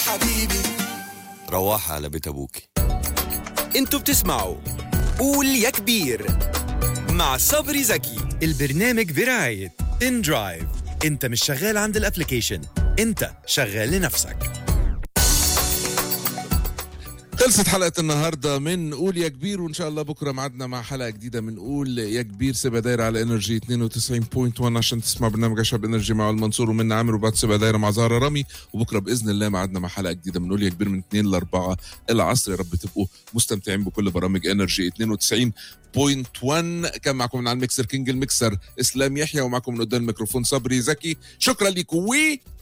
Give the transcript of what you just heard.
حبيبي روح على بيت أبوكي. انتوا بتسمعوا قول يا كبير مع صبري زكي. البرنامج برعاية إن درايف. انت مش شغال عند الابليكيشن، انت شغال لنفسك. خلصت حلقة النهاردة من قول يا كبير، وإن شاء الله بكرة معدنا مع حلقة جديدة من قول يا كبير. سيبها دايرة على انرجي 92.1 عشان تسمع برنامج أشعب انرجي مع المنصور ومن عامر، وبعد سيبها دايرة مع زهرة رامي. وبكرة بإذن الله معدنا مع حلقة جديدة من قول يا كبير من 2 ل 4 العصر. يا رب تبقوا مستمتعين بكل برامج انرجي 92.1. كان معكم من على الميكسر كينج الميكسر اسلام يحيى، ومعكم من قدام الميكروفون صبري زكي. شكرا لكم.